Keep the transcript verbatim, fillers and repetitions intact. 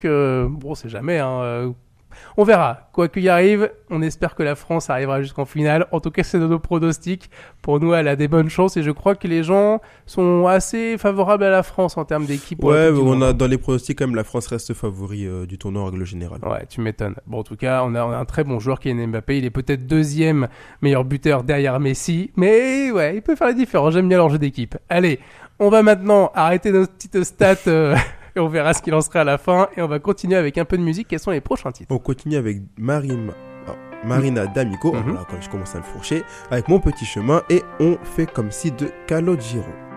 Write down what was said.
Euh, bon, c'est jamais. Hein, euh, on verra. Quoi qu'il arrive, on espère que la France arrivera jusqu'en finale. En tout cas, c'est nos pronostics. Pour nous, elle a des bonnes chances et je crois que les gens sont assez favorables à la France en termes d'équipe. pour la Ouais, Coupe du on Monde. a dans les pronostics quand même la France reste favori euh, du tournoi en règle générale. Ouais, tu m'étonnes. Bon, en tout cas, on a, on a un très bon joueur qui est Mbappé. Il est peut-être deuxième meilleur buteur derrière Messi. Mais ouais, il peut faire la différence. J'aime bien leur jeu d'équipe. Allez, on va maintenant arrêter nos petites stats euh, et on verra ce qu'il en sera à la fin. Et on va continuer avec un peu de musique. Quels sont les prochains titres? On continue avec Marim, oh, Marina D'Amico, Mhm. voilà, quand je commence à me fourcher, avec Mon Petit Chemin et On fait comme si de Calogero.